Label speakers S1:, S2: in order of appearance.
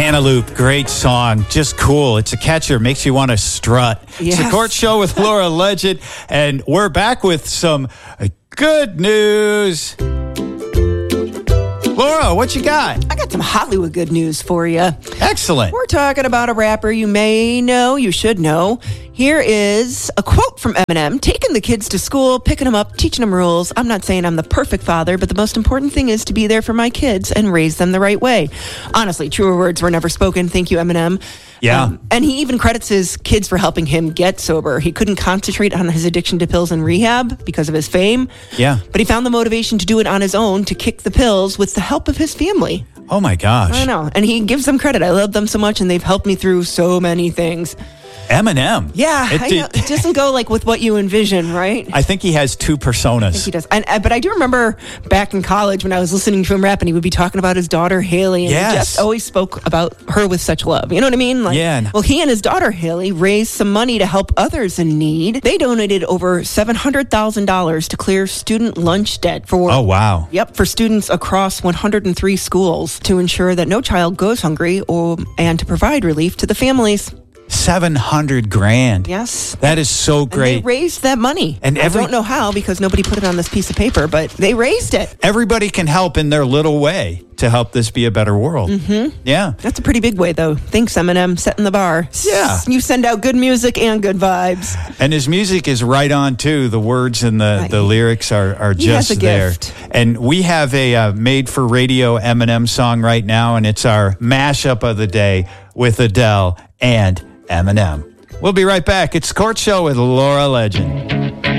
S1: Cantaloupe, great song, just cool. It's a catcher, makes you want to strut.
S2: Yes.
S1: It's the Court Show with Laura Legend, and we're back with some good news. Laura, what you got?
S2: I got some Hollywood good news for you.
S1: Excellent.
S2: We're talking about a rapper you may know, you should know. Here is a quote from Eminem: taking the kids to school, picking them up, teaching them rules. I'm not saying I'm the perfect father, but the most important thing is to be there for my kids and raise them the right way. Honestly, truer words were never spoken. Thank you, Eminem.
S1: Yeah.
S2: And he even credits his kids for helping him get sober. He couldn't concentrate on his addiction to pills in rehab because of his fame.
S1: Yeah.
S2: But he found the motivation to do it on his own, to kick the pills with the help of his family.
S1: Oh, my gosh.
S2: I know. And he gives them credit. I love them so much, and they've helped me through so many things.
S1: Eminem.
S2: Yeah, I know. It doesn't go like with what you envision, right?
S1: I think he has two personas.
S2: He does. But I do remember back in college when I was listening to him rap, and he would be talking about his daughter, Haley, and
S1: Yes.
S2: he just always spoke about her with such love. You know what I mean? Like,
S1: Yeah.
S2: Well, he and his daughter, Haley, raised some money to help others in need. They donated over $700,000 to clear student lunch debt for...
S1: Oh, wow.
S2: Yep, for students across 103 schools to ensure that no child goes hungry and to provide relief to the families.
S1: $700,000.
S2: Yes.
S1: That is so great.
S2: And they raised that money.
S1: And
S2: I don't know how, because nobody put it on this piece of paper, but they raised it.
S1: Everybody can help in their little way to help this be a better world. Mm-hmm. Yeah.
S2: That's a pretty big way, though. Thanks, Eminem, setting the bar.
S1: Yeah.
S2: You send out good music and good vibes.
S1: And his music is right on, too. The words and the lyrics are
S2: He has
S1: just
S2: a
S1: there.
S2: gift.
S1: And we have a made-for-radio Eminem song right now, and it's our mashup of the day with Adele and Eminem. We'll be right back. It's Court Show with Laura Legend.